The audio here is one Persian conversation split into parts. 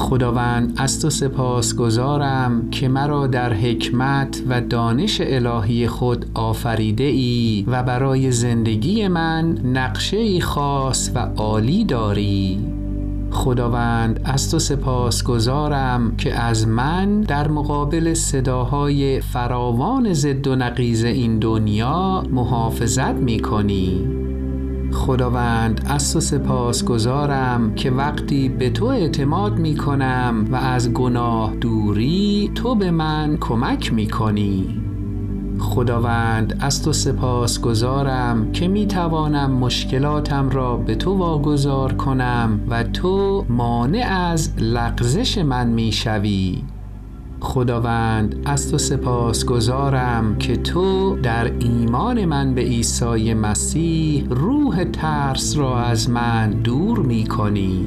خداوند از تو سپاسگزارم که مرا در حکمت و دانش الهی خود آفریده ای و برای زندگی من نقشه‌ای خاص و عالی داری. خداوند از تو سپاسگزارم که از من در مقابل صداهای فراوان ضد و نقیض این دنیا محافظت می کنی. خداوند از تو سپاسگزارم که وقتی به تو اعتماد می کنم و از گناه دوری تو به من کمک می کنی. خداوند از تو سپاسگزارم که می توانم مشکلاتم را به تو واگذار کنم و تو مانع از لغزش من می شوی. خداوند از تو سپاسگزارم که تو در ایمان من به عیسی مسیح روح ترس را از من دور می کنی.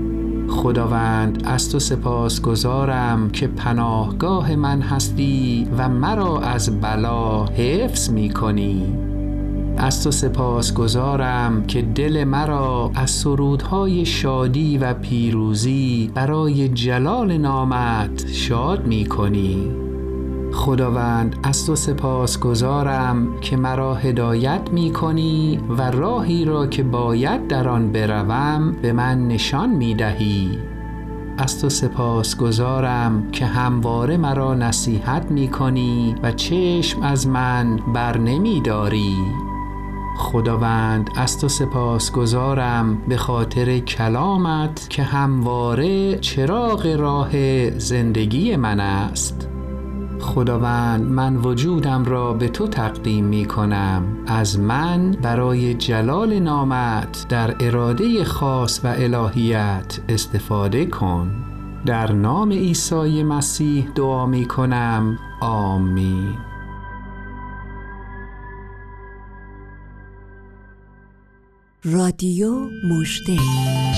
خداوند از تو سپاسگزارم که پناهگاه من هستی و مرا از بلا حفظ می کنی. از تو سپاسگزارم که دل مرا از سرودهای شادی و پیروزی برای جلال نامت شاد می کنی. خداوند از تو سپاسگزارم که مرا هدایت می کنی و راهی را که باید در آن بروم به من نشان می دهی. از تو سپاسگزارم که همواره مرا نصیحت می کنی و چشم از من بر نمی داری. خداوند از تو سپاسگزارم به خاطر کلامت که همواره چراغ راه زندگی من است. خداوند من وجودم را به تو تقدیم می کنم. از من برای جلال نامت در اراده خاص و الهیت استفاده کن. در نام عیسی مسیح دعا می کنم. آمین. رادیو مژده.